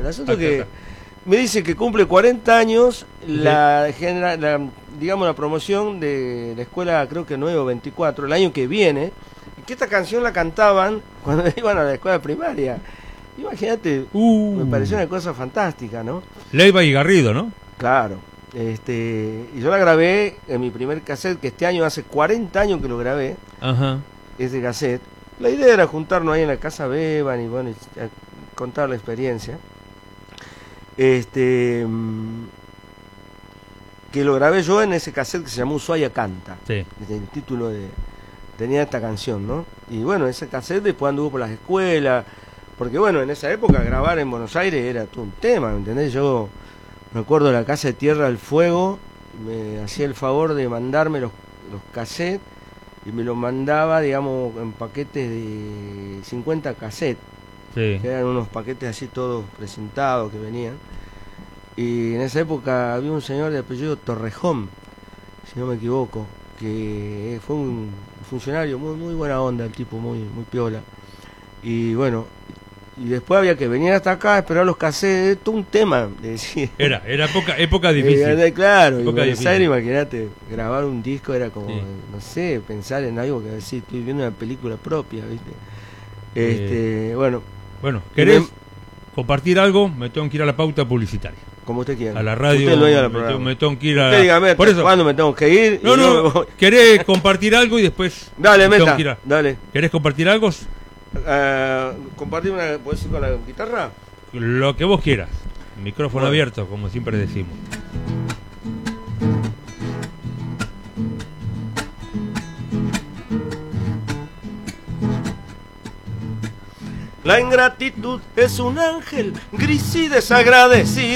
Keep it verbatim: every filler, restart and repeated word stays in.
El asunto es que me dice que cumple cuarenta años la, genera, la digamos la promoción de la escuela, creo que nueve o veinticuatro, el año que viene, y que esta canción la cantaban cuando iban a la escuela primaria. Imagínate, uh. me pareció una cosa fantástica, ¿no? Leiva y Garrido, ¿no? Claro. Este, y yo la grabé en mi primer cassette, que este año hace cuarenta años que lo grabé. Ajá. Ese cassette. La idea era juntarnos ahí en la casa Beban y bueno, y contar la experiencia. Este, que lo grabé yo en ese cassette que se llamó Ushuaia Canta. Sí. El título de tenía esta canción, ¿no? Y bueno, ese cassette después anduvo por las escuelas, porque bueno, en esa época grabar en Buenos Aires era todo un tema, ¿me entendés? Yo me acuerdo de la Casa de Tierra del Fuego, me hacía el favor de mandarme los, los cassettes y me los mandaba, digamos, en paquetes de cincuenta cassettes, sí. Que eran unos paquetes así todos presentados que venían. Y en esa época había un señor de apellido Torrejón, si no me equivoco, que fue un funcionario muy muy buena onda, el tipo muy muy piola. Y bueno, y después había que venir hasta acá a esperar los cassettes, todo un tema de decir. Era, era época, época difícil. Eh, claro, época y Buenos difícil. Aires, imagínate, grabar un disco era como, sí. no sé, pensar en algo que decir, estoy viendo una película propia, ¿viste? Este, eh, bueno. Bueno, ¿querés me... compartir algo? Me tengo que ir a la pauta publicitaria. Como usted quiera. A la radio. Usted lo me, tengo, me tengo que ir a. Usted dígame, por eso, ¿cuándo me tengo que ir? No, no, no ¿querés compartir algo y después? Dale, meta, a... dale. ¿Querés compartir algo? Uh, ¿Compartir una, podés ir con la guitarra? Lo que vos quieras. Micrófono bueno. abierto, como siempre decimos. La ingratitud es un ángel gris y desagradecido.